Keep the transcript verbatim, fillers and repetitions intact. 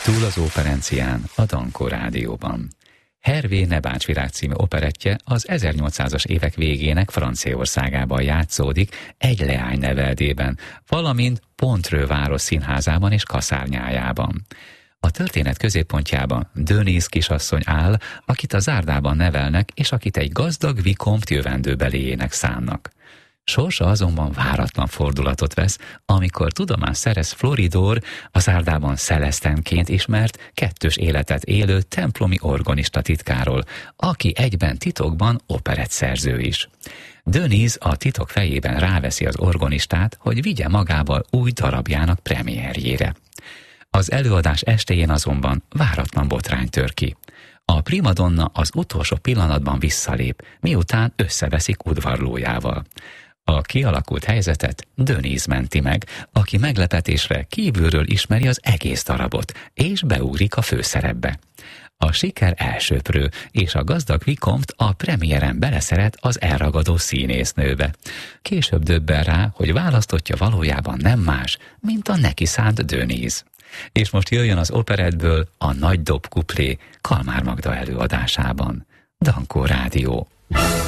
Túl az operencián, a Dankó Rádióban. Hervé Nebács-virág című operettje az ezernyolcszázas évek végének Franciaországában játszódik, egy leány neveldében, valamint Pontreux város színházában és kaszárnyájában. A történet középpontjában Denise kisasszony áll, akit a zárdában nevelnek, és akit egy gazdag vikompt jövendőbeliének szánnak. Sorsa azonban váratlan fordulatot vesz, amikor tudomást szerez Floridor, a zárdában Celestinként ismert, kettős életet élő templomi organista titkáról, aki egyben titokban operettszerző is. Denise a titok fejében ráveszi az organistát, hogy vigye magával új darabjának premierjére. Az előadás estéjén azonban váratlan botrány tör ki. A primadonna az utolsó pillanatban visszalép, miután összeveszik udvarlójával. A kialakult helyzetet Denise menti meg, aki meglepetésre kívülről ismeri az egész darabot, és beugrik a főszerepbe. A siker elsöprő, és a gazdag vikompt a premiéren beleszeret az elragadó színésznőbe. Később döbben rá, hogy választottja valójában nem más, mint a neki szánt Denise. És most jöjjön az operettből a nagy dob kuplé Kalmár Magda előadásában. Dankó Rádió.